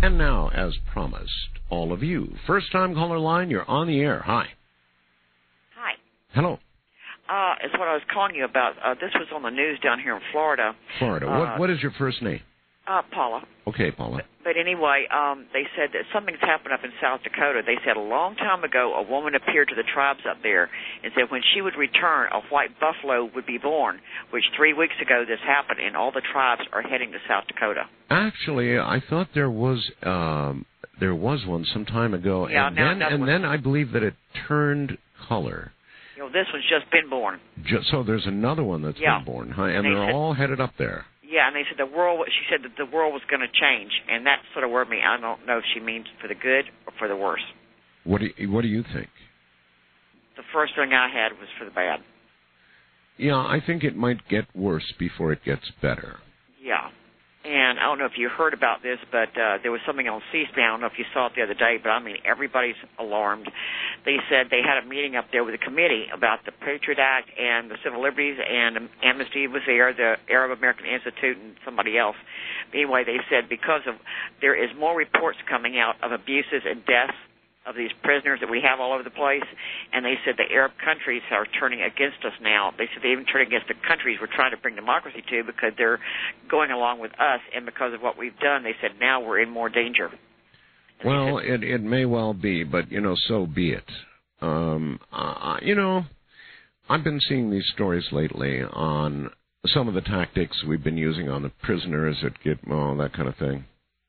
And now, as promised, all of you. First-time caller line, you're on the air. Hi. Hi. Hello. It's what I was calling you about. This was on the news down here in Florida. Florida. What is your first name? Paula. Okay, Paula. But anyway, they said that something's happened up in South Dakota. They said a long time ago a woman appeared to the tribes up there and said when she would return, a white buffalo would be born, which 3 weeks ago this happened, and all the tribes are heading to South Dakota. Actually, I thought there was one some time ago, yeah, and then I believe that it turned color. You know, this one's just been born. So there's another one that's been born, huh? And they're all headed up there. Yeah, and they said she said that the world was going to change, and that sort of worried me. I don't know if she means for the good or for the worse. What do you think? The first thing I had was for the bad. Yeah, I think it might get worse before it gets better. Yeah. And I don't know if you heard about this, but there was something on C-SPAN. I don't know if you saw it the other day, but I mean, everybody's alarmed. They said they had a meeting up there with a committee about the Patriot Act and the civil liberties, and Amnesty was there, the Arab American Institute, and somebody else. But anyway, they said because of there is more reports coming out of abuses and deaths of these prisoners that we have all over the place, and they said the Arab countries are turning against us now. They said they even turn against the countries we're trying to bring democracy to because they're going along with us, and because of what we've done, they said now we're in more danger. And well, it may well be, but, so be it. I've been seeing these stories lately on some of the tactics we've been using on the prisoners at Gitmo, that kind of thing.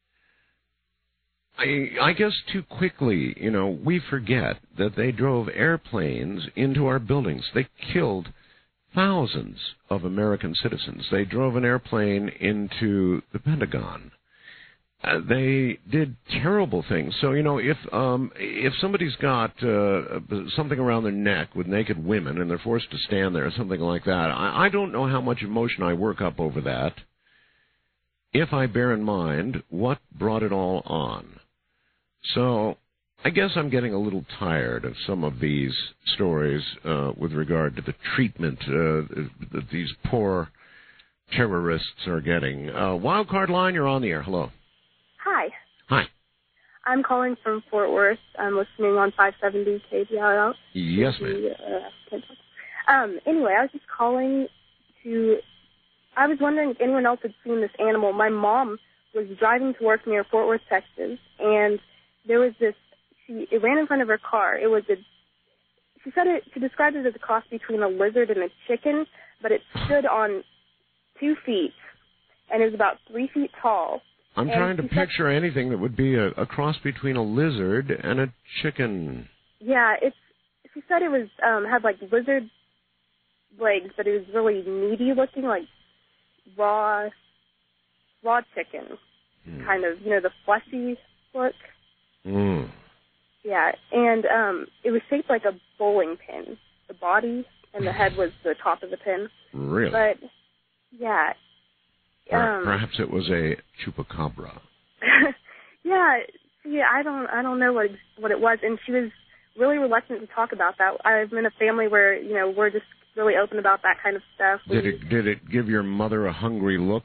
I guess too quickly, we forget that they drove airplanes into our buildings. They killed thousands of American citizens. They drove an airplane into the Pentagon. They did terrible things. So, if somebody's got something around their neck with naked women and they're forced to stand there or something like that, I don't know how much emotion I work up over that if I bear in mind what brought it all on. So I guess I'm getting a little tired of some of these stories with regard to the treatment that these poor terrorists are getting. Wildcard line, you're on the air. Hello. Hi. Hi. I'm calling from Fort Worth. I'm listening on 570 KBRL. Yes, ma'am. Anyway, I was just calling I was wondering if anyone else had seen this animal. My mom was driving to work near Fort Worth, Texas, and there was it ran in front of her car. She described it as a cross between a lizard and a chicken, but it stood on 2 feet, and it was about 3 feet tall. I'm trying to picture anything that would be a cross between a lizard and a chicken. Yeah, she said it was had like lizard legs, but it was really meaty looking, like raw chicken, kind of, the fleshy look. Mm. Yeah, and it was shaped like a bowling pin. The body and the head was the top of the pin. Really? But yeah. Perhaps it was a chupacabra. Yeah. See, I don't know what it was, and she was really reluctant to talk about that. I'm in a family where we're just really open about that kind of stuff. Did it give your mother a hungry look?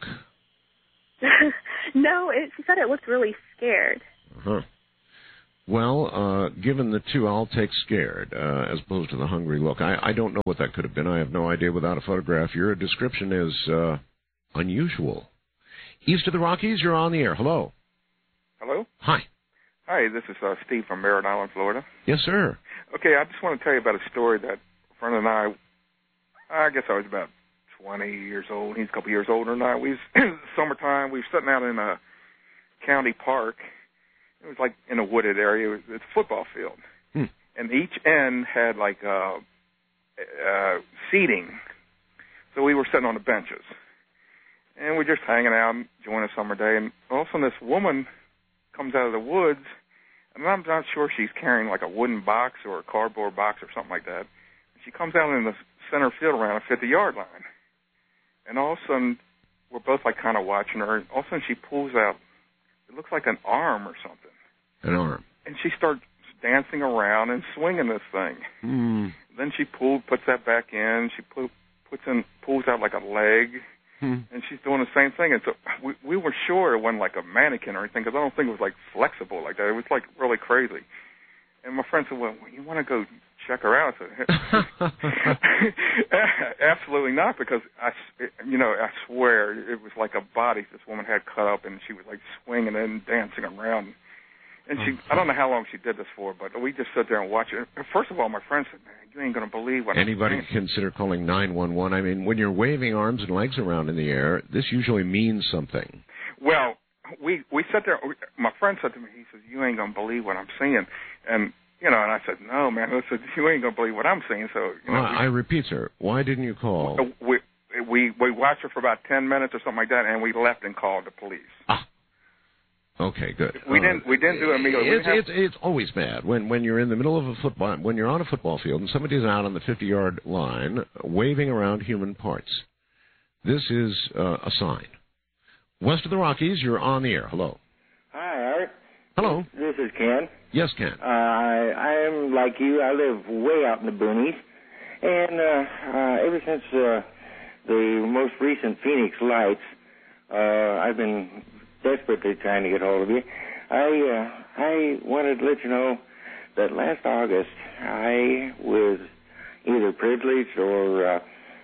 No, she said it looked really scared. Uh-huh. Well, given the two, I'll take scared as opposed to the hungry look. I don't know what that could have been. I have no idea without a photograph. Your description is unusual. East of the Rockies, you're on the air. Hello. Hello? Hi. Hi, this is Steve from Merritt Island, Florida. Yes, sir. Okay, I just want to tell you about a story that a friend and I guess I was about 20 years old. He's a couple years older than I. Summertime, we were sitting out in a county park. It was like in a wooded area. It's a football field. And each end had like seating. So we were sitting on the benches. And we're just hanging out, enjoying a summer day. And all of a sudden this woman comes out of the woods, and I'm not sure she's carrying like a wooden box or a cardboard box or something like that. She comes out in the center field around a 50-yard line. And all of a sudden, we're both like kind of watching her. And all of a sudden she pulls out, it looks like an arm or something. An arm. And she starts dancing around and swinging this thing. Then she puts that back in. She pulls out like a leg. and she's doing the same thing. And so we were sure it wasn't like a mannequin or anything, because I don't think it was like flexible like that. It was like really crazy. And my friend said, well, you want to go check her out? I said, absolutely not, because I swear it was like a body this woman had cut up, and she was like swinging and dancing around. And I don't know how long she did this for, but we just sat there and watched it. First of all, my friend said, man, you ain't going to believe what Anybody I'm can consider calling 911. I mean, when you're waving arms and legs around in the air, this usually means something. Well, we sat there. My friend said to me, he says, you ain't going to believe what I'm seeing. And, and I said, no, man. I said, you ain't going to believe what I'm seeing. So, I repeat, sir, why didn't you call? We watched her for about 10 minutes or something like that, and we left and called the police. Okay, good. We didn't do it immediately. It's always bad when you're in the middle of a football, when you're on a football field and somebody's out on the 50-yard line waving around human parts. This is a sign. West of the Rockies, you're on the air. Hello. Hi, Art. Hello. This is Ken. Yes, Ken. I'm like you. I live way out in the boonies, and ever since the most recent Phoenix lights, I've been desperately trying to get hold of you. I wanted to let you know that last August I was either privileged or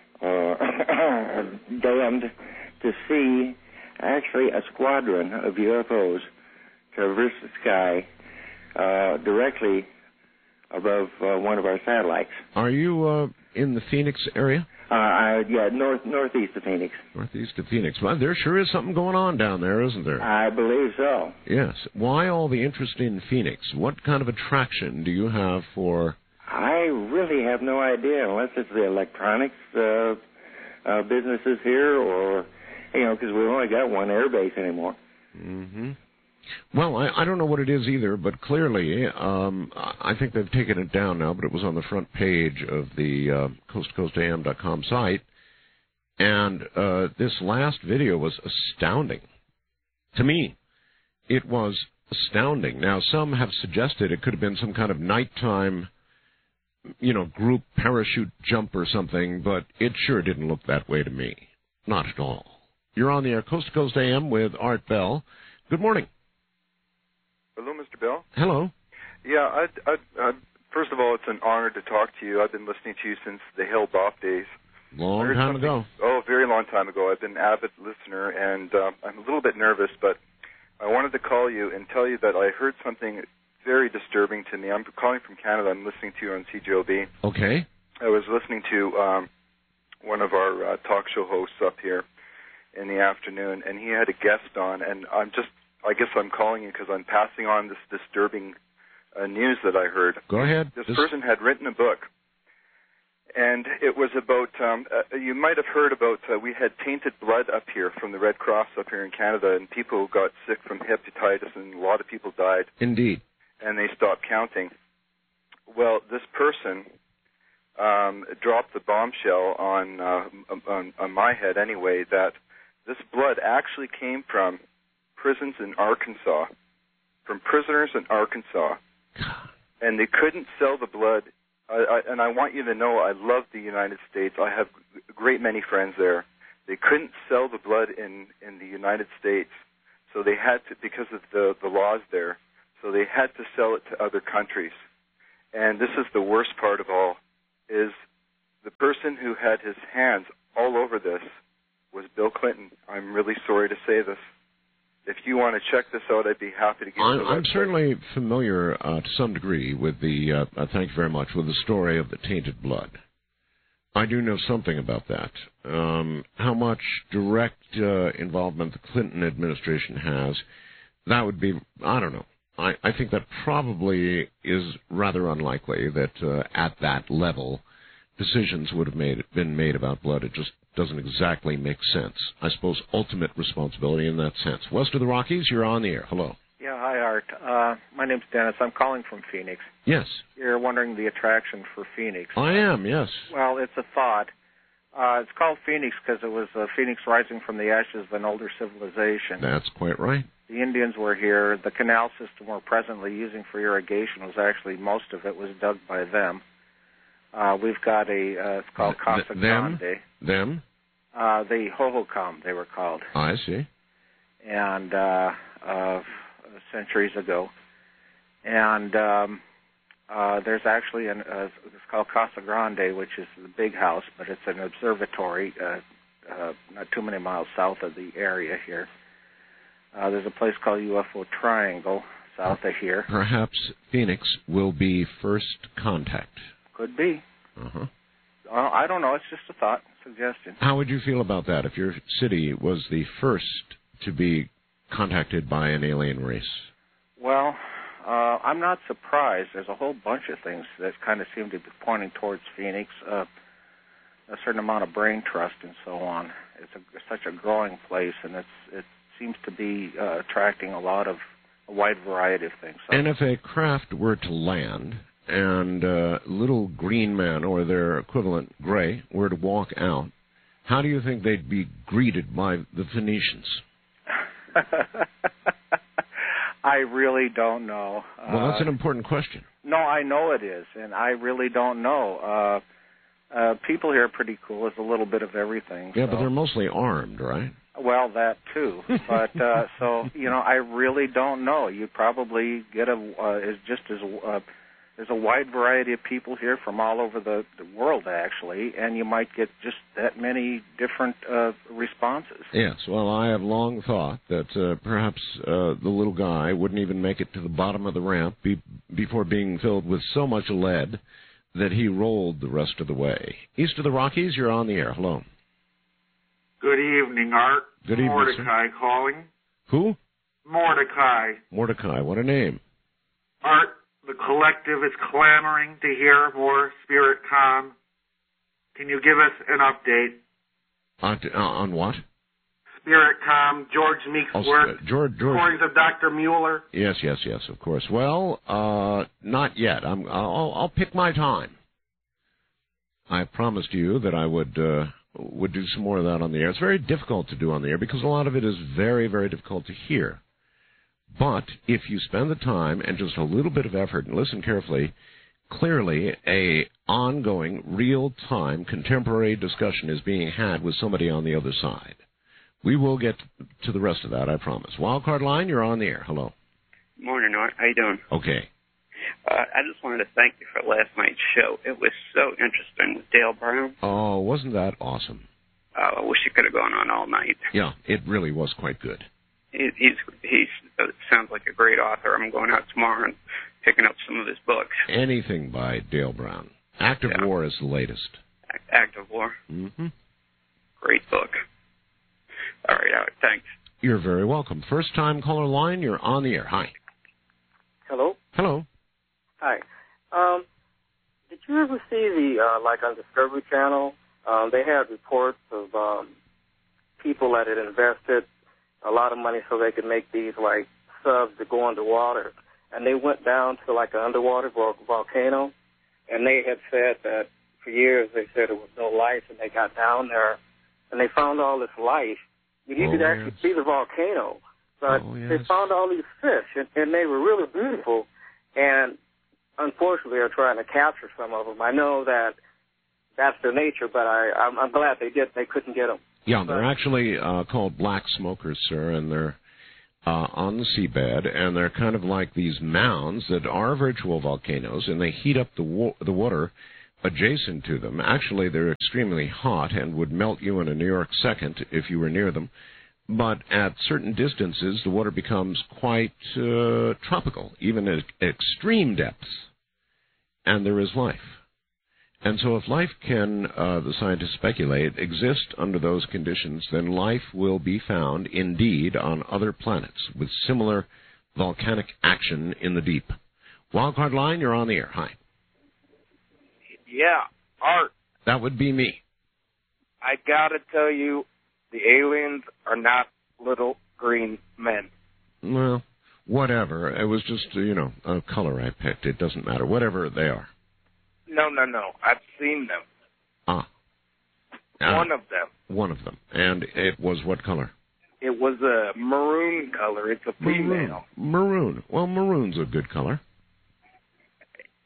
damned to see actually a squadron of UFOs traverse the sky directly above one of our satellites. Are you in the Phoenix area? Northeast of Phoenix. Northeast of Phoenix. Well, there sure is something going on down there, isn't there? I believe so. Yes. Why all the interest in Phoenix? What kind of attraction do you have for... I really have no idea, unless it's the electronics businesses here, or, because we've only got one air base anymore. Mm-hmm. Well, I don't know what it is either, but clearly, I think they've taken it down now, but it was on the front page of the coasttocoastam.com site, and this last video was astounding. To me, it was astounding. Now, some have suggested it could have been some kind of nighttime, group parachute jump or something, but it sure didn't look that way to me. Not at all. You're on the air, Coast to Coast AM with Art Bell. Good morning. Hello, Mr. Bell. Hello. Yeah, first of all, it's an honor to talk to you. I've been listening to you since the Hale Bopp days. Long time ago. Oh, very long time ago. I've been an avid listener, and I'm a little bit nervous, but I wanted to call you and tell you that I heard something very disturbing to me. I'm calling from Canada. I'm listening to you on CJOB. Okay. I was listening to one of our talk show hosts up here in the afternoon, and he had a guest on, and I guess I'm calling you because I'm passing on this disturbing news that I heard. Go ahead. This person had written a book, and it was about, you might have heard about, we had tainted blood up here from the Red Cross up here in Canada, and people got sick from hepatitis, and a lot of people died. Indeed. And they stopped counting. Well, this person dropped the bombshell on my head anyway, that this blood actually came from prisons in Arkansas, from prisoners in Arkansas, and they couldn't sell the blood. And I want you to know I love the United States. I have a great many friends there. They couldn't sell the blood in the United States, so they had to, because of the laws there, so they had to sell it to other countries. And this is the worst part of all, is the person who had his hands all over this was Bill Clinton. I'm really sorry to say this. If you want to check this out, I'd be happy to give you the I'm certainly familiar to some degree with the, thank you very much, with the story of the tainted blood. I do know something about that. How much direct involvement the Clinton administration has, that would be, I don't know. I think that probably is rather unlikely that at that level decisions would have been made about blood. It just doesn't exactly make sense. I suppose ultimate responsibility in that sense. West of the Rockies, you're on the air. Hello. Yeah, hi, Art. My name's Dennis. I'm calling from Phoenix. Yes. You're wondering the attraction for Phoenix. I am, yes. Well, it's a thought. It's called Phoenix because it was Phoenix rising from the ashes of an older civilization. That's quite right. The Indians were here. The canal system we're presently using for irrigation was actually, most of it was dug by them. We've got it's called Casa Grande. Them? The Hohokam, they were called. I see. And centuries ago. And there's actually it's called Casa Grande, which is the big house, but it's an observatory not too many miles south of the area here. There's a place called UFO Triangle south of here. Perhaps Phoenix will be first contact. Could be. Uh-huh. I don't know. It's just a thought, suggestion. How would you feel about that if your city was the first to be contacted by an alien race? Well, I'm not surprised. There's a whole bunch of things that kind of seem to be pointing towards Phoenix. A certain amount of brain trust and so on. It's such a growing place, and it seems to be attracting a wide variety of things. So. And if a craft were to land and little green men or their equivalent gray were to walk out, how do you think they'd be greeted by the Phoenicians? I really don't know. Well, that's an important question. No, I know it is, and I really don't know. People here are pretty cool. It's a little bit of everything. Yeah, so. but they're mostly armed, right? Well, that too. But so I really don't know. You probably get there's a wide variety of people here from all over the world, actually, and you might get just that many different responses. Yes, well, I have long thought that perhaps the little guy wouldn't even make it to the bottom of the ramp before being filled with so much lead that he rolled the rest of the way. East of the Rockies, you're on the air. Hello. Good evening, Art. Good evening, Mordecai sir. calling. Who? Mordecai. Mordecai, what a name. Art, the collective is clamoring to hear more Spirit Com. Can you give us an update? On what? Spirit Com, George Meek's work, George. stories of Dr. Mueller. Yes, of course. Well, not yet. I'll pick my time. I promised you that I would do some more of that on the air. It's very difficult to do on the air because a lot of it is very, very difficult to hear. But if you spend the time and just a little bit of effort and listen carefully, clearly a ongoing, real-time, contemporary discussion is being had with somebody on the other side. We will get to the rest of that, I promise. Wildcard line, you're on the air. Hello. Morning, Art. How you doing? Okay. I just wanted to thank you for last night's show. It was so interesting with Dale Brown. Oh, wasn't that awesome? I wish he could have gone on all night. Yeah, it really was quite good. He sounds like a great author. I'm going out tomorrow and picking up some of his books. Anything by Dale Brown. Act of War is the latest. Act of War. Mm-hmm. Great book. All right, Art, thanks. You're very welcome. First-time caller line, you're on the air. Hi. Hello? Hello. Hi. Did you ever see the, like on Discovery Channel, they had reports of people that had invested a lot of money so they could make these, like, subs that go underwater. And they went down to, like, an underwater volcano, and they had said that for years they said there was no life, and they got down there, and they found all this life. You could actually see the volcano, but they found all these fish, and they were really beautiful, and unfortunately they're trying to capture some of them. I know that that's their nature, but I'm glad they couldn't get them. Yeah, they're actually called black smokers, sir, and they're on the seabed, and they're kind of like these mounds that are virtual volcanoes, and they heat up the water adjacent to them. Actually, they're extremely hot and would melt you in a New York second if you were near them. But at certain distances, the water becomes quite tropical, even at extreme depths, and there is life. And so if life can, the scientists speculate, exist under those conditions, then life will be found, indeed, on other planets with similar volcanic action in the deep. Wildcard line, you're on the air. Hi. Yeah, Art. That would be me. I gotta tell you, the aliens are not little green men. Well, whatever. It was just, a color I picked. It doesn't matter. Whatever they are. No. I've seen them. One of them. One of them. And it was what color? It was a maroon color. It's a female. Maroon. Well, maroon's a good color.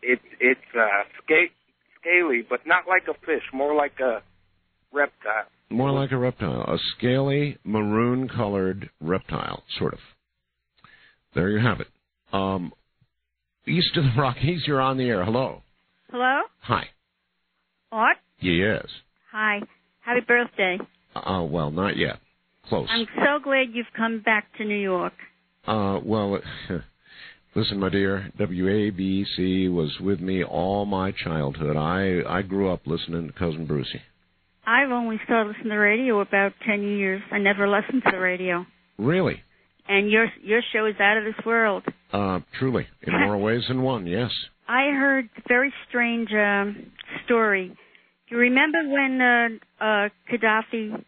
It's scaly, but not like a fish, more like a reptile. More like a reptile. A scaly, maroon-colored reptile, sort of. There you have it. East of the Rockies, you're on the air. Hello. Hello? Hi. What? Yes. Hi. Happy birthday. Well, not yet. Close. I'm so glad you've come back to New York. Well, listen, my dear, WABC was with me all my childhood. I grew up listening to Cousin Brucey. I've only started listening to the radio about 10 years. I never listened to the radio. Really? And your show is out of this world. Truly. In more ways than one, yes. I heard a very strange story. Do you remember when Gaddafi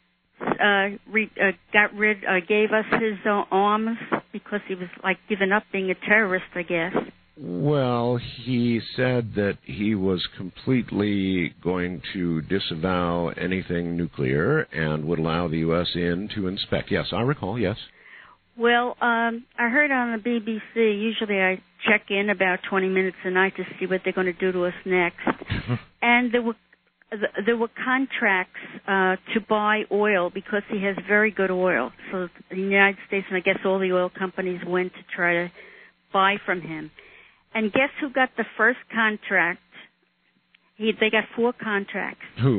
gave us his arms because he was like giving up being a terrorist, I guess? Well, he said that he was completely going to disavow anything nuclear and would allow the U.S. in to inspect. Yes, I recall, yes. Well, I heard on the BBC, usually I check in about 20 minutes a night to see what they're going to do to us next. And there were contracts to buy oil because he has very good oil. So the United States and I guess all the oil companies went to try to buy from him. And guess who got the first contract? They got 4 contracts. Who?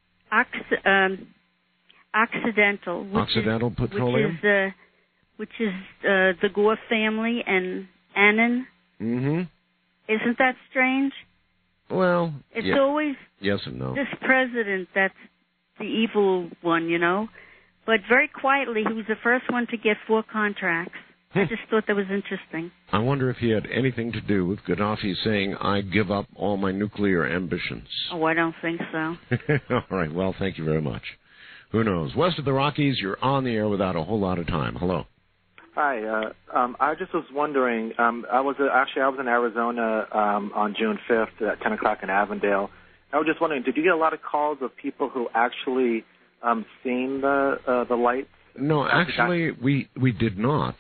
Occidental. Occidental Petroleum? Which is the Gore family and Annan. Mm-hmm. Isn't that strange? Well, it's always yes and no. This president that's the evil one, you know. But very quietly, he was the first one to get 4 contracts. I just thought that was interesting. I wonder if he had anything to do with Gaddafi saying, I give up all my nuclear ambitions. Oh, I don't think so. All right. Well, thank you very much. Who knows? West of the Rockies, you're on the air without a whole lot of time. Hello. Hi. I just was wondering, I was in Arizona on June 5th at 10 o'clock in Avondale. I was just wondering, did you get a lot of calls of people who actually seen the lights? No, actually, we did not.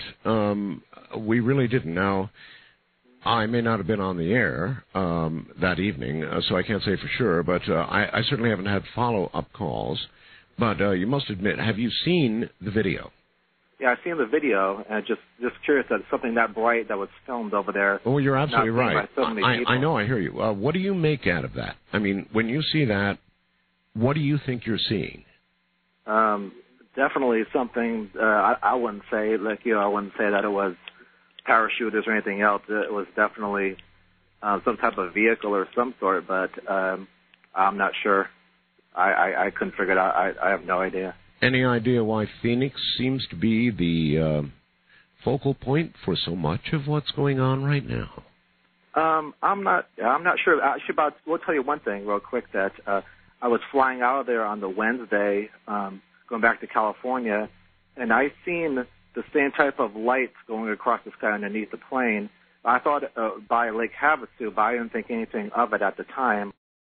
We really didn't. Now, I may not have been on the air that evening, so I can't say for sure, but I certainly haven't had follow-up calls. But you must admit, have you seen the video? Yeah, I've seen the video, and just curious that something that bright that was filmed over there. Oh, you're absolutely right. So I know, I hear you. What do you make out of that? I mean, when you see that, what do you think you're seeing? Definitely something. I wouldn't say I wouldn't say that it was parachuters or anything else. It was definitely some type of vehicle or some sort, but I'm not sure. I couldn't figure it out. I have no idea. Any idea why Phoenix seems to be the focal point for so much of what's going on right now? I'm not sure. Actually, we'll tell you one thing real quick, that I was flying out of there on the Wednesday, going back to California, and I seen the same type of lights going across the sky underneath the plane. I thought by Lake Havasu, but I didn't think anything of it at the time.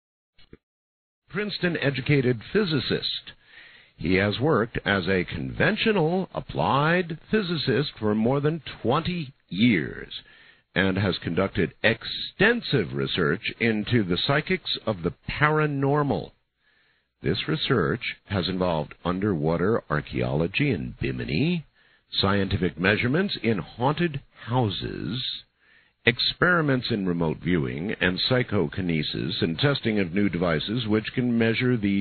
Princeton-educated physicist. He has worked as a conventional applied physicist for more than 20 years and has conducted extensive research into the psychics of the paranormal. This research has involved underwater archaeology in Bimini, scientific measurements in haunted houses, experiments in remote viewing and psychokinesis, and testing of new devices which can measure the